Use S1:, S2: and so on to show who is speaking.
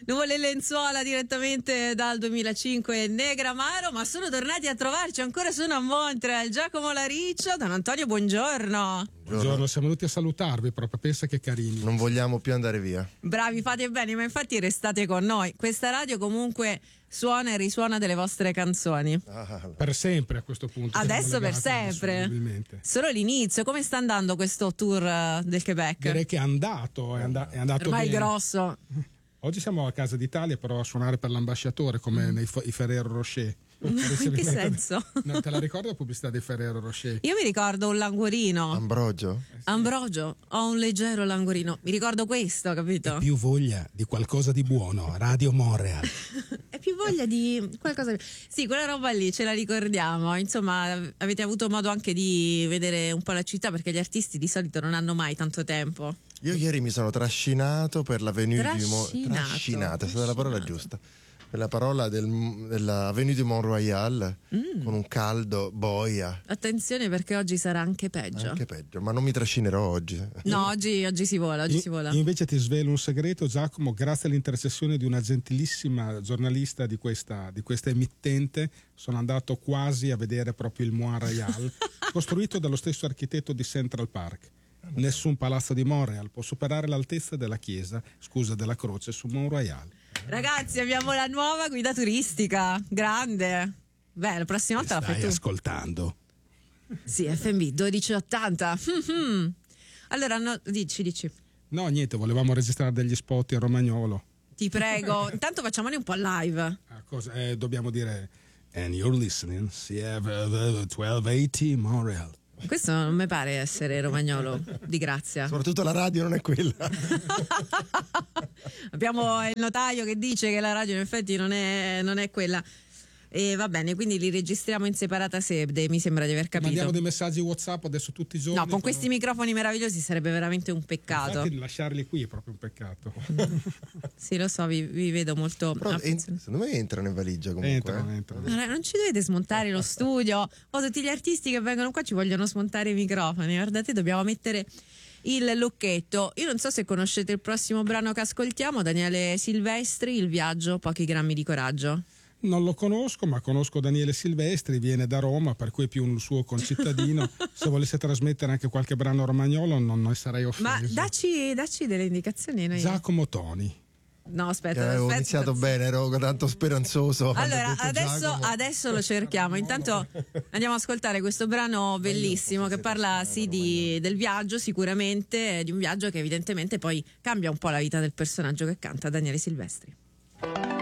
S1: Nuvole e lenzuola direttamente dal 2005 Negramaro, ma sono tornati a trovarci, ancora sono a Montreal. Giacomo Lariccio, Don Antonio, buongiorno.
S2: Buongiorno, siamo venuti a salutarvi proprio, pensa che carini.
S3: Non vogliamo più andare via.
S1: Bravi, fate bene, ma infatti restate con noi. Questa radio comunque suona e risuona delle vostre canzoni.
S2: Per sempre a questo punto.
S1: Adesso per sempre. Solo l'inizio. Come sta andando questo tour del Quebec?
S2: Direi che è andato
S1: ormai
S2: bene.
S1: Grosso.
S2: Oggi siamo a Casa d'Italia però a suonare per l'ambasciatore come nei Ferrero Rocher.
S1: In che senso?
S2: No, te la ricordi la pubblicità dei Ferrero Rocher?
S1: Io mi ricordo un languorino.
S3: Ambrogio?
S1: Ambrogio, ho un leggero languorino. Mi ricordo questo, capito?
S2: È più voglia di qualcosa di buono, Radio Montreal.
S1: È più voglia di qualcosa. Sì, quella roba lì ce la ricordiamo. Insomma, avete avuto modo anche di vedere un po' la città, perché gli artisti di solito non hanno mai tanto tempo.
S3: Io ieri mi sono trascinato per l'Avenue du Mont-Royal. Trascinato, è stata la parola giusta. Per la parola dell'Avenue du Mont-Royal con un caldo boia.
S1: Attenzione, perché oggi sarà anche peggio.
S3: Anche peggio, ma non mi trascinerò oggi.
S1: No, oggi si vola, si vola.
S2: Io invece ti svelo un segreto, Giacomo, grazie all'intercessione di una gentilissima giornalista di questa emittente, sono andato quasi a vedere proprio il Mont-Royal, costruito dallo stesso architetto di Central Park. Nessun palazzo di Montreal può superare l'altezza della della croce su Mont-Royal.
S1: Ragazzi, abbiamo la nuova guida turistica, grande. Beh, la prossima volta la fai tu.
S2: Stai ascoltando?
S1: Sì, FMB 1280. Allora, no, dici.
S2: No, niente, volevamo registrare degli spot in romagnolo.
S1: Ti prego, intanto facciamoli un po' live.
S2: Dobbiamo dire and you're listening, CF 1280 Montreal.
S1: Questo non mi pare essere romagnolo, di grazia.
S3: Soprattutto la radio non è quella.
S1: Abbiamo il notaio che dice che la radio in effetti non è quella. E va bene, quindi li registriamo in separata sede, mi sembra di aver capito.
S2: Mandiamo dei messaggi WhatsApp adesso tutti i giorni.
S1: No, con questi microfoni meravigliosi sarebbe veramente un peccato.
S2: Infatti lasciarli qui è proprio un peccato.
S1: Sì, lo so, vi vedo molto.
S3: Però secondo me entrano in valigia comunque.
S2: Entrano.
S1: Non ci dovete smontare lo studio. Tutti gli artisti che vengono qua ci vogliono smontare i microfoni. Guardate, dobbiamo mettere il lucchetto. Io non so se conoscete il prossimo brano che ascoltiamo, Daniele Silvestri, Il viaggio, pochi grammi di coraggio.
S2: Non lo conosco, ma conosco Daniele Silvestri, viene da Roma, per cui è più un suo concittadino. Se volesse trasmettere anche qualche brano romagnolo non ne sarei offeso.
S1: Ma dacci delle indicazioni.
S2: Giacomo Toni.
S1: No, aspetta.
S3: Avevo iniziato bene, ero tanto speranzoso.
S1: Allora, adesso lo cerchiamo. Intanto andiamo ad ascoltare questo brano bellissimo che parla del viaggio, sicuramente, di un viaggio che evidentemente poi cambia un po' la vita del personaggio che canta, Daniele Silvestri.